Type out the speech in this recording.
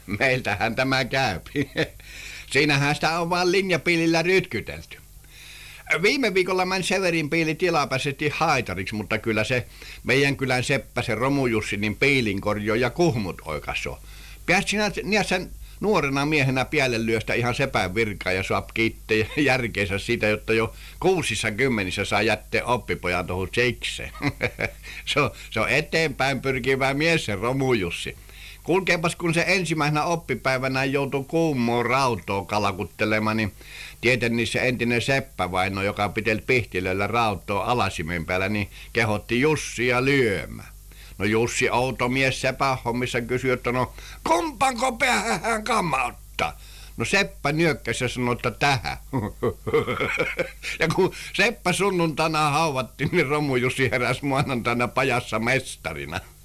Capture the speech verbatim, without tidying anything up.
Meiltähän tämä käypi. Siinähän sitä on vaan linjapiilillä rytkytelty. Viime viikolla meni Severin piili tilapäisesti haitariksi, mutta kyllä se meidän kylän seppä, se Romujussi, niin piilinkorjo ja kuhmut oikaso. Pääst sinä sen nuorena miehenä pielen lyöstä ihan sepän virkaa ja saa kiittää järkeensä siitä, jotta jo kuusissa kymmenissä saa jättää oppipojan tuohon seikseen. se, on, se on eteenpäin pyrkivä mies se Romujussi. Kulkeepas kun se ensimmäisenä oppipäivänä joutui kuumoon rautoon kalakuttelemaan, niin tietenkin se entinen seppävaino, joka piteli Pihtilöllä rautoa alasimen päällä, niin kehotti Jussia lyömään. No Jussi outo mies sepän hommissa kysyi, että no kumpanko päähän hän kamauttaa? No Seppä nyökkäsi ja sanoi, että tähän. Ja kun Seppä sunnuntaina hauvattiin, niin Romu Jussi heräsi maanantaina pajassa mestarina.